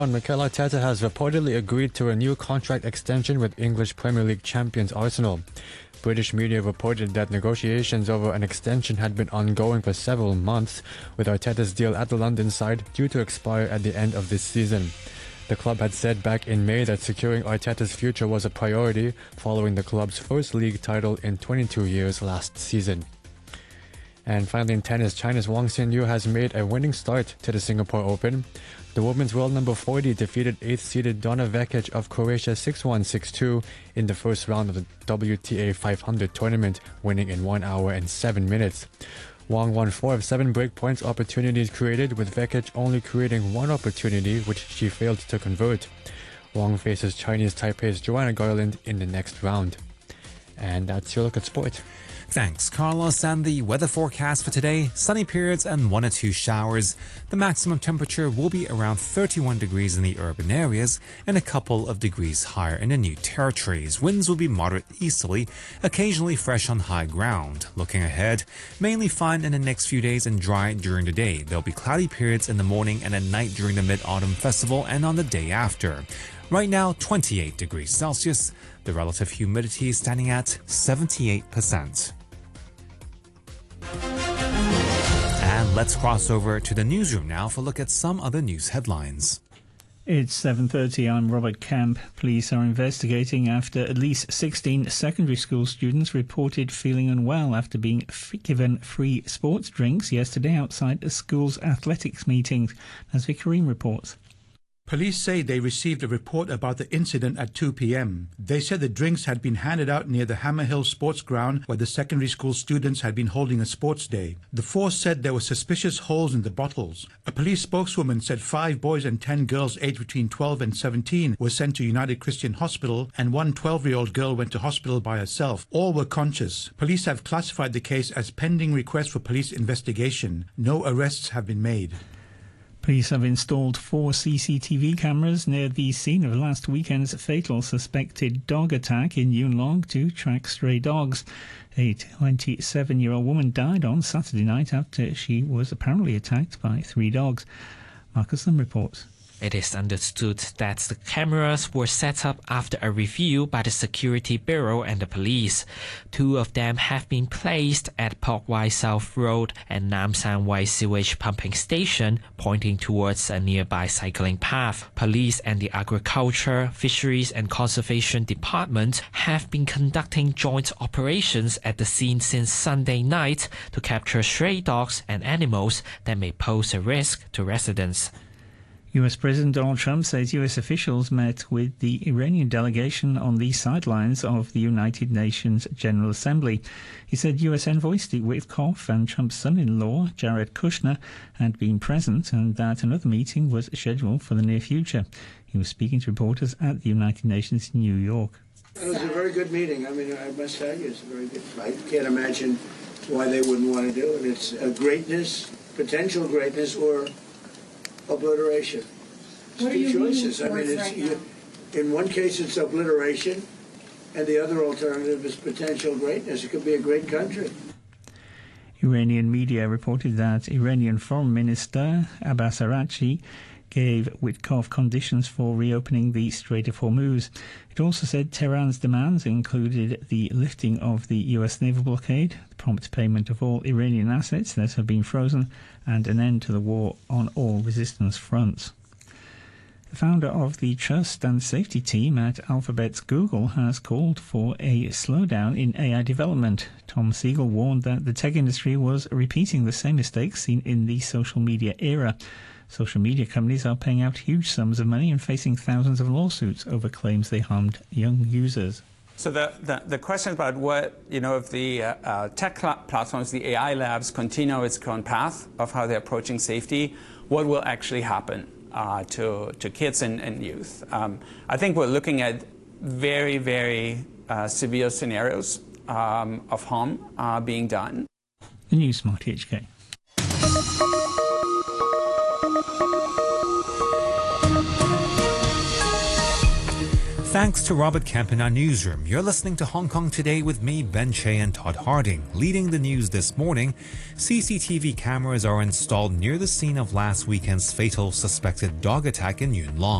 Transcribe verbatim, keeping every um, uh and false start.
Mikel Arteta has reportedly agreed to a new contract extension with English Premier League champions Arsenal. British media reported that negotiations over an extension had been ongoing for several months, with Arteta's deal at the London side due to expire at the end of this season. The club had said back in May that securing Arteta's future was a priority following the club's first league title in twenty-two years last season. And finally in tennis, China's Wang Xianyu has made a winning start to the Singapore Open. The women's world number forty defeated eighth-seeded Donna Vekic of Croatia six one six two in the first round of the W T A five hundred tournament, winning in one hour and seven minutes. Wang won four of seven breakpoints opportunities created, with Vekic only creating one opportunity, which she failed to convert. Wang faces Chinese Taipei's Joanna Garland in the next round. And that's your look at sport. Thanks, Carlos. And the weather forecast for today, sunny periods and one or two showers. The maximum temperature will be around thirty-one degrees in the urban areas and a couple of degrees higher in the New Territories. Winds will be moderate easterly, occasionally fresh on high ground. Looking ahead, mainly fine in the next few days and dry during the day. There'll be cloudy periods in the morning and at night during the Mid-Autumn Festival and on the day after. Right now, twenty-eight degrees Celsius. The relative humidity is standing at seventy-eight percent. And let's cross over to the newsroom now for a look at some other news headlines. It's seven thirty. I'm Robert Camp. Police are investigating after at least sixteen secondary school students reported feeling unwell after being f- given free sports drinks yesterday outside the school's athletics meetings, as Vikareen reports. Police say they received a report about the incident at two p.m. They said the drinks had been handed out near the Hammer Hill Sports Ground where the secondary school students had been holding a sports day. The force said there were suspicious holes in the bottles. A police spokeswoman said five boys and ten girls aged between twelve and seventeen were sent to United Christian Hospital and one twelve-year-old girl went to hospital by herself. All were conscious. Police have classified the case as pending request for police investigation. No arrests have been made. Police have installed four C C T V cameras near the scene of last weekend's fatal suspected dog attack in Yuen Long to track stray dogs. A twenty-seven-year-old woman died on Saturday night after she was apparently attacked by three dogs. Marcus Lim reports. It is understood that the cameras were set up after a review by the Security Bureau and the police. Two of them have been placed at Pok Wai South Road and Nam San Wai Sewage Pumping Station, pointing towards a nearby cycling path. Police and the Agriculture, Fisheries and Conservation Department have been conducting joint operations at the scene since Sunday night to capture stray dogs and animals that may pose a risk to residents. U S President Donald Trump says U S officials met with the Iranian delegation on the sidelines of the United Nations General Assembly. He said U S envoy Steve Witkoff and Trump's son-in-law Jared Kushner had been present and that another meeting was scheduled for the near future. He was speaking to reporters at the United Nations in New York. It was a very good meeting. I mean, I must tell you, it's a very good. I can't imagine why they wouldn't want to do it. It's a greatness, potential greatness, or obliteration. It's What are two you choices. I leaning mean, towards it's, right you, in one case it's obliteration, and the other alternative is potential greatness. It could be a great country. Iranian media reported that Iranian Foreign Minister Abbas Araghchi gave Witkoff conditions for reopening the Strait of Hormuz. It also said Tehran's demands included the lifting of the U S naval blockade, the prompt payment of all Iranian assets that have been frozen, and an end to the war on all resistance fronts. The founder of the trust and safety team at Alphabet's Google has called for a slowdown in A I development. Tom Siegel warned that the tech industry was repeating the same mistakes seen in the social media era. Social media companies are paying out huge sums of money and facing thousands of lawsuits over claims they harmed young users. So the, the, the question about what, you know, if the uh, uh, tech platforms, the A I labs, continue its current path of how they're approaching safety, what will actually happen uh, to, to kids and, and youth? Um, I think we're looking at very, very uh, severe scenarios um, of harm uh, being done. The News Smart H K. Thanks to Robert Kemp in our newsroom. You're listening to Hong Kong Today with me, Ben Che, and Todd Harding. Leading the news this morning, C C T V cameras are installed near the scene of last weekend's fatal suspected dog attack in Yuen Long.